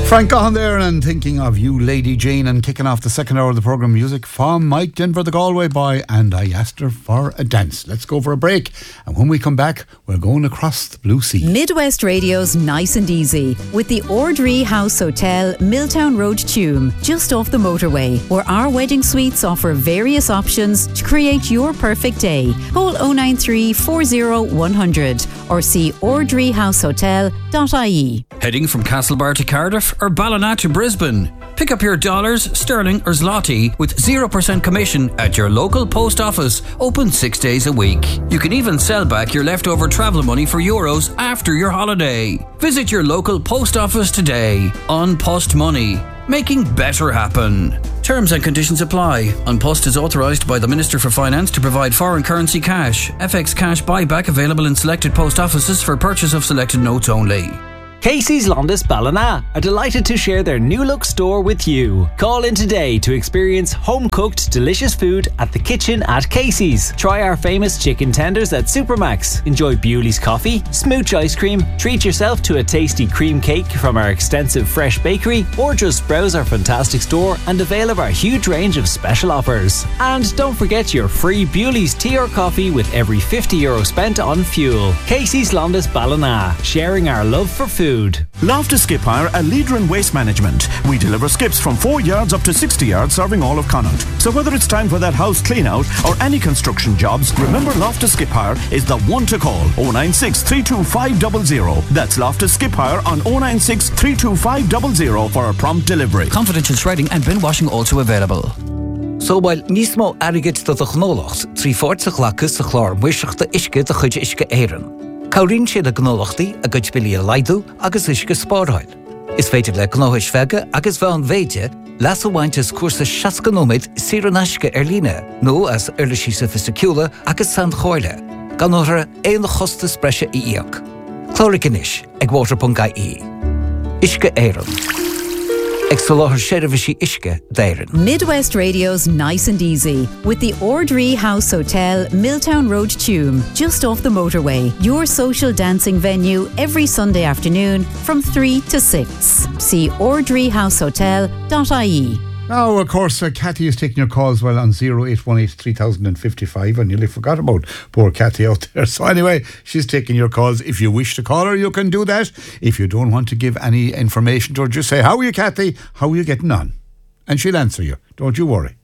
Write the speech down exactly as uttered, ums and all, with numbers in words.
Frank on there and thinking of you, Lady Jane, and kicking off the second hour of the programme, music from Mike Denver, the Galway boy, and I asked her for a dance. Let's go for a break, and when we come back, we're going across the blue sea. Midwest Radio's Nice and Easy with the Ordree House Hotel, Milltown Road, Tuam, just off the motorway, where our wedding suites offer various options to create your perfect day. Call oh nine three, four oh, one hundred or see ordree house hotel dot I E. Heading from Castlebar to Cardiff or Ballina to Brisbane? Pick up your dollars, sterling or zloty with zero percent commission at your local post office, open six days a week. You can even sell back your leftover travel money for euros after your holiday. Visit your local post office today. On Post Money, making better happen. Terms and conditions apply. An Post is authorised by the Minister for Finance to provide foreign currency cash. F X cash buyback available in selected post offices for purchase of selected notes only. Casey's Londis Ballina are delighted to share their new look store with you. Call in today to experience home-cooked delicious food at the kitchen at Casey's. Try our famous chicken tenders at Supermax. Enjoy Bewley's coffee, smooch ice cream, treat yourself to a tasty cream cake from our extensive fresh bakery, or just browse our fantastic store and avail of our huge range of special offers. And don't forget your free Bewley's tea or coffee with every fifty euro spent on fuel. Casey's Londis Ballina, sharing our love for food. Loftus Skip Hire, a leader in waste management. We deliver skips from four yards up to sixty yards, serving all of Connaught. So whether it's time for that house clean out or any construction jobs, remember Loftus Skip Hire is the one to call. oh nine six, three two five zero zero. That's Loftus Skip Hire on oh nine six, three two five zero zero for a prompt delivery. Confidential shredding and bin washing also available. So while nísmó airgid do the gnólacht, trí fórtach lacus a chlár muiseachta isce de chuid isce éireann. Caurín siad a gnólachtaí a gcuid bilí a laidú agus isce spáráil. Is féidir le gnóis feige agus bhean bhéide las a bhaintes cuasa seascanóid sír an aisce ar líne, nó as eirlisí sa fisiciúla agus san choile, gan óthra éon chosta spreise i íoc. Chlóricanis ag water dot I E. Isce éireann. Midwest Radio's Nice and Easy with the Ordree House Hotel, Milltown Road, Tuam, just off the motorway. Your social dancing venue every Sunday afternoon from three to six. See ordree house hotel dot I E. Now, of course, uh, Cathy is taking your calls well on oh eight one eight, three thousand fifty-five. I nearly forgot about poor Cathy out there. So anyway, she's taking your calls. If you wish to call her, you can do that. If you don't want to give any information to her, just say, how are you, Cathy? How are you getting on? And she'll answer you. Don't you worry.